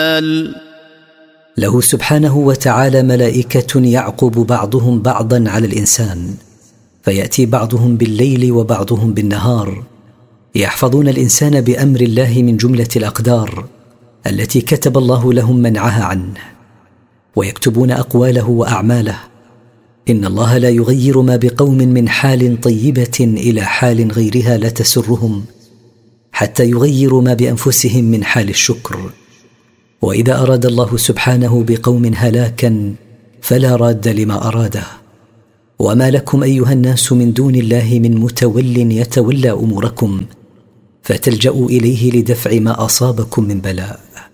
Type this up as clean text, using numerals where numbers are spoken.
له سبحانه وتعالى ملائكة يعقب بعضهم بعضا على الإنسان، فيأتي بعضهم بالليل وبعضهم بالنهار، يحفظون الإنسان بأمر الله من جملة الأقدار التي كتب الله لهم منعها عنه، ويكتبون أقواله وأعماله. إن الله لا يغير ما بقوم من حال طيبة إلى حال غيرها لا تسرهم، حتى يغيروا ما بأنفسهم من حال الشكر. وإذا أراد الله سبحانه بقوم هلاكا فلا راد لما أراده. وما لكم أيها الناس من دون الله من متول يتولى أموركم فتلجأوا إليه لدفع ما أصابكم من بلاء.